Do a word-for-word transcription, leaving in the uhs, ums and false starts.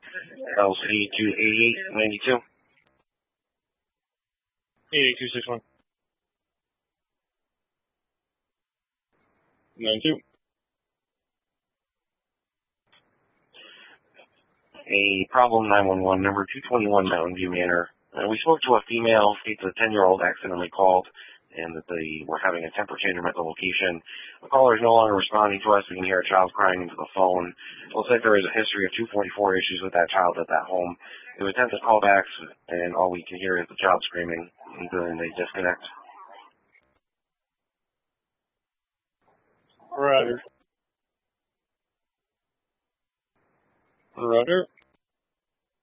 L C two eighty-eight ninety-two. eight eight two six one. nine two. A problem nine one one, number two twenty-one Mountain View Manor. Uh, we spoke to a female, states a ten-year-old accidentally called, and that they were having a temper tantrum at the location. The caller is no longer responding to us. We can hear a child crying into the phone. It looks like there is a history of two forty-four issues with that child at that home. We attempt to call backs, and all we can hear is the child screaming, and then they disconnect. Roger. Roger.